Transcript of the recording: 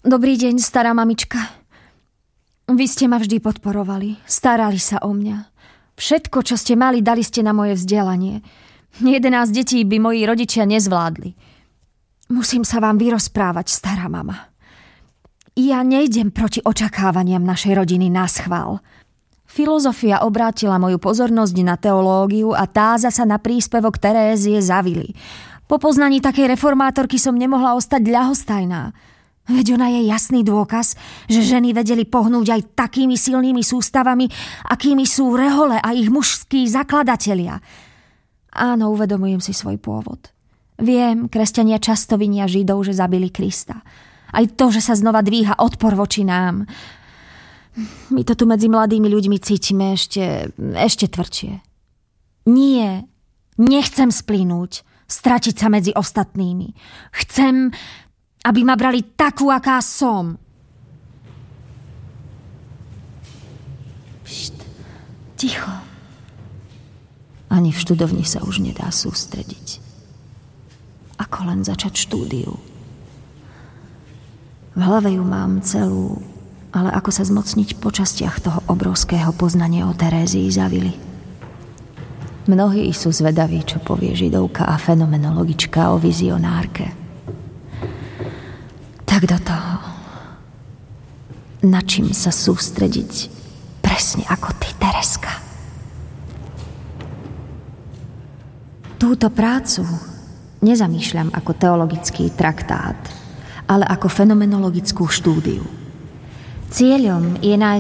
Dobrý deň, stará mamička. Vy ste ma vždy podporovali, starali sa o mňa. Všetko, čo ste mali, dali ste na moje vzdelanie. 11 detí by moji rodičia nezvládli. Musím sa vám vyrozprávať, stará mama. Ja nejdem proti očakávaniam našej rodiny naschvál. Filozofia obrátila moju pozornosť na teológiu a tá zasa na príspevok Terézie Zavily. Po poznaní takej reformátorky som nemohla ostať ľahostajná. Veď ona je jasný dôkaz, že ženy vedeli pohnúť aj takými silnými sústavami, akými sú rehole a ich mužskí zakladatelia. Áno, uvedomujem si svoj pôvod. Viem, kresťania často vinia Židov, že zabili Krista. Aj to, že sa znova dvíha odpor voči nám. My to tu medzi mladými ľuďmi cítime ešte tvrdšie. Nie, nechcem splínuť, stratiť sa medzi ostatnými. Chcem, aby ma brali takú, aká som. Pšt, ticho. Ani v študovni sa už nedá sústrediť. Ako len začať štúdiu. V hlave ju mám celú, ale ako sa zmocniť po častiach toho obrovského poznania o Terézii Zavily. Mnohí sú zvedaví, čo povie židovka a fenomenologička o vizionárke. Tak do toho. Na čím sa sústrediť presne ako ty, Tereska. Túto prácu nezamýšľam ako teologický traktát, ale ako fenomenologickú štúdiu. Cieľom je nájsť